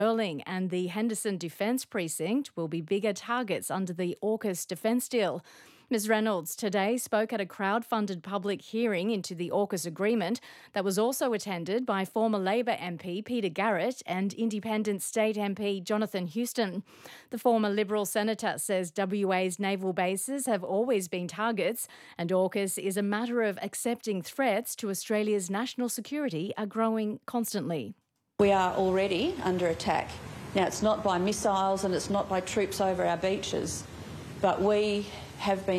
Erling and the Henderson Defence Precinct will be bigger targets under the AUKUS defence deal. Ms Reynolds today spoke at a crowd-funded public hearing into the AUKUS agreement that was also attended by former Labor MP Peter Garrett and Independent State MP Jonathan Houston. The former Liberal senator says WA's naval bases have always been targets, and AUKUS is a matter of accepting threats to Australia's national security are growing constantly. We are already under attack. Now, it's not by missiles and it's not by troops over our beaches, but we have been